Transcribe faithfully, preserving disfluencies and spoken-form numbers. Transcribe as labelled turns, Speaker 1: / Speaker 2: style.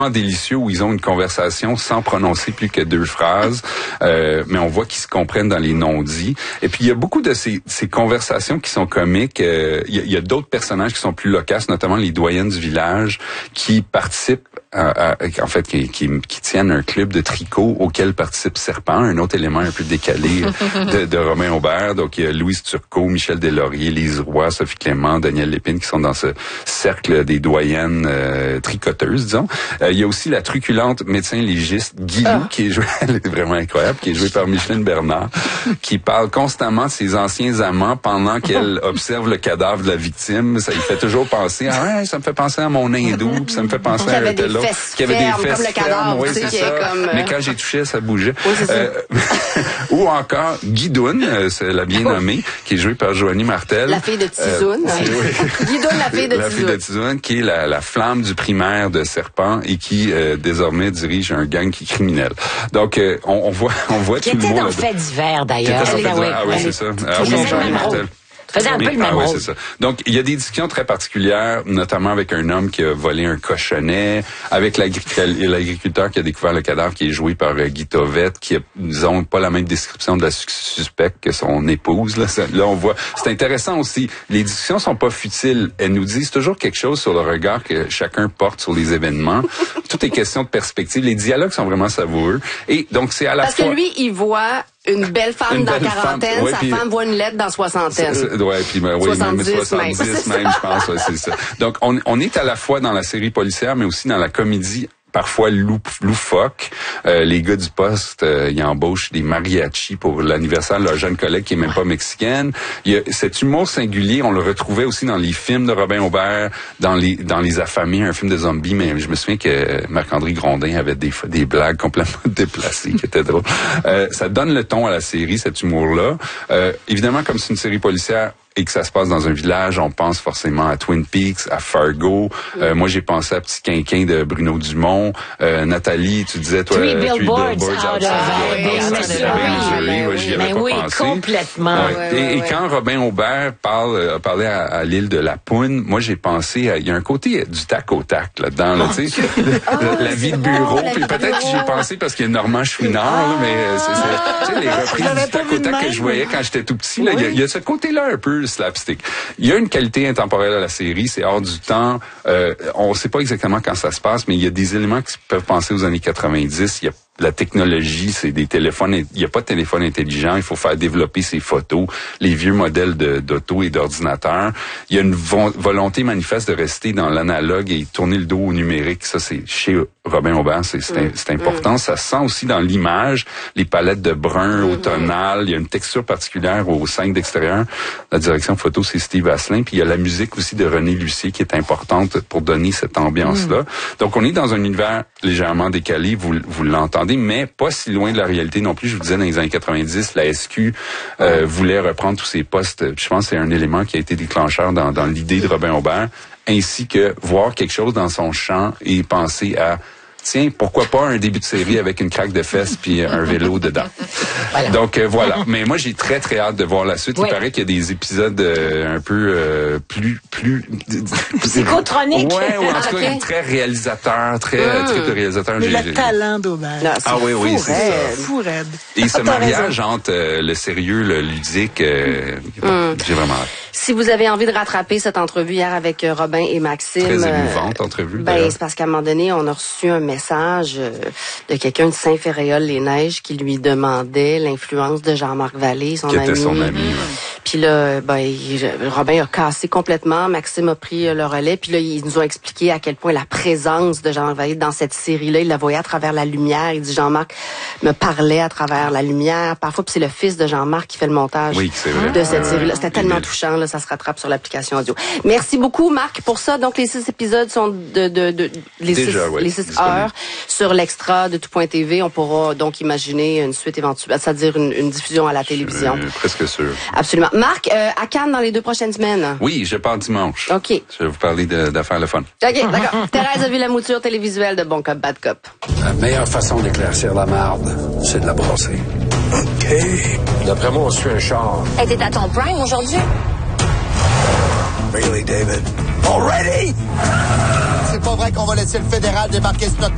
Speaker 1: délicieux où ils ont une conversation sans prononcer plus que deux phrases, euh, mais on voit qu'ils se comprennent dans les non-dits. Et puis il y a beaucoup de ces, ces conversations qui sont comiques. Euh, il y a, il y a d'autres personnages qui sont plus locasses, notamment les doyennes du village, qui participent à, à, en fait, qui, qui, qui tiennent un club de tricot auquel participe Serpent, un autre élément un peu décalé de, de Robin Aubert. Donc il y a Louise Turcot, Michel Deslauriers, Lise Roy, Sophie Clément, Daniel Lépine qui sont dans ce cercle des doyennes euh, tricoteuses, disons. Euh, il y a aussi la truculente médecin légiste Guilou, ah. qui est jouée, elle est vraiment incroyable, qui est jouée par Micheline Bernard, qui parle constamment de ses anciens amants pendant qu'elle observe le cadavre de la victime. Ça lui fait toujours penser, ah ouais, ça me fait penser à mon hindou, puis ça me fait penser à un tel autre, qui avait des fesses fermes, oui, c'est ça. Comme... Mais quand j'ai touché, ça bougeait. Oui, c'est euh, ça. Ou encore Guidoune, euh, c'est la bien nommée, qui est jouée par Joanie Martel.
Speaker 2: La fille de Tizoun. Euh, oui. Guidoune, la fille de
Speaker 1: la
Speaker 2: Tizoun.
Speaker 1: La fille de Tizoun, qui est la, la flamme du primaire de Serpent et qui euh, désormais dirige un gang qui est criminel. Donc euh, on, on voit on voit
Speaker 3: qui
Speaker 1: tout le monde.
Speaker 3: Qui était dans Fait divers d'ailleurs.
Speaker 1: Qui était dans Fait divers. Ah oui, c'est ça. Ah oui, Joanie Martel.
Speaker 3: Faisait un peu le même
Speaker 1: ah,
Speaker 3: rôle.
Speaker 1: Oui, c'est ça. Donc, il y a des discussions très particulières, notamment avec un homme qui a volé un cochonnet, avec l'agriculteur qui a découvert le cadavre, qui est joué par euh, Guy Tovette, qui a, disons, pas la même description de la suspecte que son épouse. Là, ça, là on voit. C'est intéressant aussi. Les discussions sont pas futiles. Elles nous disent toujours quelque chose sur le regard que chacun porte sur les événements. Tout est question de perspective. Les dialogues sont vraiment savoureux. Et donc, c'est à la
Speaker 2: Parce
Speaker 1: fois...
Speaker 2: Parce que lui, il voit... Une belle femme une dans belle quarantaine, femme, ouais, sa puis, femme voit une lettre dans soixantaine.
Speaker 1: Ouais, puis ben, oui, soixante-dix même soixante-dix même, même je pense, ouais, c'est ça. Donc on on est à la fois dans la série policière mais aussi dans la comédie parfois loup, loufoque. Euh, les gars du poste, euh, ils embauchent des mariachis pour l'anniversaire de leur jeune collègue qui est même pas mexicaine. Il y a cet humour singulier, on le retrouvait aussi dans les films de Robin Aubert, dans les dans les Affamés, un film de zombies, mais je me souviens que Marc-André Grondin avait des des blagues complètement déplacées qui étaient drôles. Euh, ça donne le ton à la série, cet humour-là. Euh, évidemment, comme c'est une série policière, et que ça se passe dans un village, on pense forcément à Twin Peaks, à Fargo. Mm. Euh, moi, j'ai pensé à Petit Quinquin de Bruno Dumont. Euh, Nathalie, tu disais, toi...
Speaker 3: Three Billboards Out of
Speaker 1: Missouri. Moi, j'y avais pas
Speaker 3: oui,
Speaker 1: pensé.
Speaker 3: complètement.
Speaker 1: Ouais. Ouais, ouais, et, et quand Robin Aubert parle, euh, parlait à, à l'île de la Poune, moi, j'ai pensé à... Il y a un côté du tac au tac là-dedans, là, tu sais.
Speaker 2: Oh,
Speaker 1: la, la vie de bureau. Bon, puis peut-être que j'ai pensé parce qu'il y a Normand Chouinard, ah, là, mais c'est, c'est, tu sais, les reprises du tac au tac que je voyais quand j'étais tout petit, là, il y a, il y a ce côté-là un peu slapstick. Il y a une qualité intemporelle à la série, c'est hors du temps. Euh, on ne sait pas exactement quand ça se passe, mais il y a des éléments qui peuvent penser aux années quatre-vingt-dix. Il y a la technologie, c'est des téléphones. Il n'y a pas de téléphone intelligent. Il faut faire développer ses photos, les vieux modèles de, d'auto et d'ordinateur. Il y a une vo- volonté manifeste de rester dans l'analogue et tourner le dos au numérique. Ça, c'est chez Robin Aubert, c'est, c'est, mmh. c'est important. Mmh. Ça se sent aussi dans l'image, les palettes de brun mmh. automnal. Il y a une texture particulière aux scènes d'extérieur. La direction photo, c'est Steve Asselin. Puis il y a la musique aussi de René Lucier qui est importante pour donner cette ambiance-là. Mmh. Donc, on est dans un univers légèrement décalé. Vous, vous l'entendez, mais pas si loin de la réalité non plus. Je vous disais, dans les années quatre-vingt-dix, la S Q euh, voulait reprendre tous ses postes. Je pense que c'est un élément qui a été déclencheur dans, dans l'idée de Robin Aubert, ainsi que voir quelque chose dans son champ et penser à tiens, pourquoi pas un début de série avec une craque de fesses puis un vélo dedans. Voilà. Donc euh, voilà. Mais moi j'ai très très hâte de voir la suite. Oui. Il paraît qu'il y a des épisodes euh, un peu euh, plus plus
Speaker 3: psychotroniques.
Speaker 1: Ouais, ou en tout cas très réalisateur, très mmh. triple réalisateur.
Speaker 4: Mais
Speaker 1: j'ai,
Speaker 4: le
Speaker 1: j'ai...
Speaker 4: talent d'Aubert.
Speaker 1: Ah oui oui, c'est ça.
Speaker 4: Fou raide.
Speaker 1: Et ce mariage entre euh, le sérieux, le ludique, euh, mmh. j'ai vraiment hâte.
Speaker 2: Si vous avez envie de rattraper cette entrevue hier avec Robin et Maxime,
Speaker 1: très émouvante euh, entrevue.
Speaker 2: Ben c'est parce qu'à un moment donné, on a reçu un message de quelqu'un de Saint-Féréol-les-Neiges qui lui demandait l'influence de Jean-Marc Vallée, son
Speaker 1: qui
Speaker 2: ami.
Speaker 1: Qui était son ami, ouais.
Speaker 2: Puis là, ben, il, Robin a cassé complètement, Maxime a pris le relais, puis là, ils nous ont expliqué à quel point la présence de Jean-Marc Vallée dans cette série-là, il la voyait à travers la lumière. Il dit, Jean-Marc me parlait à travers la lumière. Parfois, puis c'est le fils de Jean-Marc qui fait le montage
Speaker 1: oui, c'est vrai.
Speaker 2: de cette série-là. C'était tellement oui. touchant, là, ça se rattrape sur l'application audio. Merci beaucoup, Marc, pour ça. Donc, les six épisodes sont de, de, de les,
Speaker 1: Déjà,
Speaker 2: six,
Speaker 1: oui,
Speaker 2: les six heures sur l'extra de tout point T V. On pourra donc imaginer une suite éventuelle, c'est-à-dire une, une diffusion à la télévision.
Speaker 1: Je suis presque sûr.
Speaker 2: Absolument. Marc, euh, à Cannes dans les deux prochaines semaines.
Speaker 1: Oui, je pars dimanche.
Speaker 2: OK.
Speaker 1: Je vais vous parler de, d'affaires le fun.
Speaker 2: OK, d'accord. Thérèse a vu la mouture télévisuelle de Bon Cop, Bad Cop.
Speaker 5: La meilleure façon d'éclaircir la marde, c'est de la brasser. OK. D'après moi, on suit un char.
Speaker 6: Hey, t'es à ton prime aujourd'hui?
Speaker 5: Really, David? Already?
Speaker 7: C'est pas vrai qu'on va laisser le fédéral débarquer sur notre